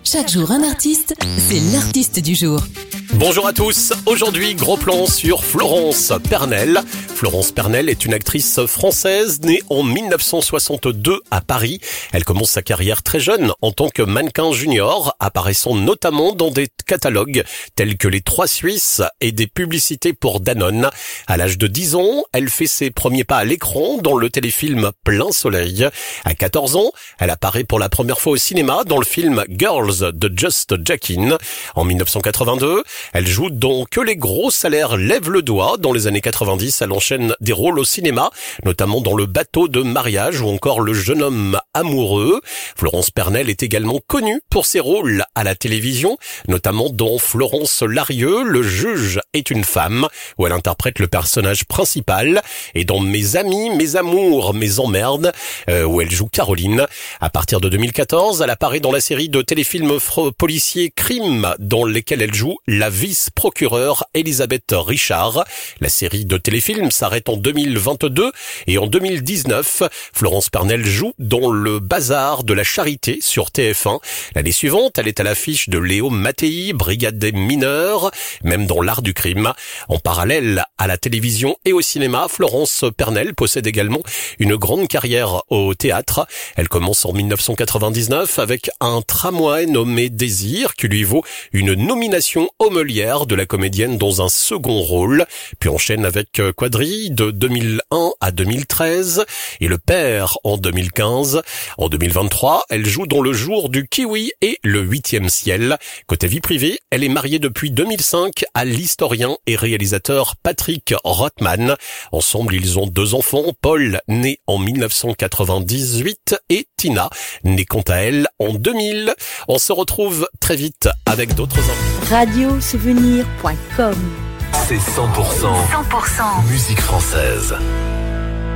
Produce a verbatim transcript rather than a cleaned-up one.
Chaque jour un artiste, c'est l'artiste du jour. Bonjour à tous, aujourd'hui gros plan sur Florence Pernel. Florence Pernel est une actrice française née en mille neuf cent soixante-deux à Paris. Elle commence sa carrière très jeune en tant que mannequin junior, apparaissant notamment dans des catalogues tels que Les Trois Suisses et des publicités pour Danone. À l'âge de dix ans, elle fait ses premiers pas à l'écran dans le téléfilm Plein Soleil. À quatorze ans, elle apparaît pour la première fois au cinéma dans le film Girls de Just Jackin. En mille neuf cent quatre-vingt-deux, elle joue dans Que les gros salaires lèvent le doigt. Dans les années quatre-vingt-dix, elle enchaîne des rôles au cinéma, notamment dans Le bateau de mariage ou encore Le jeune homme amoureux. Florence Pernel est également connue pour ses rôles à la télévision, notamment dans Florence Larieux, Le juge est une femme, où elle interprète le personnage principal, et dans Mes amis, mes amours, mes emmerdes, euh, où elle joue Caroline. À partir de deux mille quatorze, elle apparaît dans la série de téléfilms policiers Crime, dans lesquels elle joue la vice-procureure Elisabeth Richard. La série de téléfilms s'arrête en deux mille vingt-deux et en deux mille dix-neuf, Florence Pernel joue dans Le bazar de la charité sur T F un. L'année suivante, elle est à l'affiche de Léo Mattei, Brigade des mineurs, même dans L'art du crime. En parallèle à la télévision et au cinéma, Florence Pernel possède également une grande carrière au théâtre. Elle commence en mille neuf cent quatre-vingt-dix-neuf avec un tramway nommé Désir qui lui vaut une nomination au Molière de la comédienne dans un second rôle, puis enchaîne avec Quadrille de deux mille un à deux mille treize et Le Père en deux mille quinze. En deux mille vingt-trois, elle joue dans Le jour du kiwi et Le huitième ciel. Côté vie privée, elle est mariée depuis deux mille cinq à l'historien et réalisateur Patrick Rothman. Ensemble, ils ont deux enfants, Paul, né en mille neuf cent quatre-vingt-dix-huit, et Tina, née quant à elle en deux mille. On se retrouve très vite avec d'autres infos. radio souvenir point com. C'est cent pour cent, cent pour cent musique française.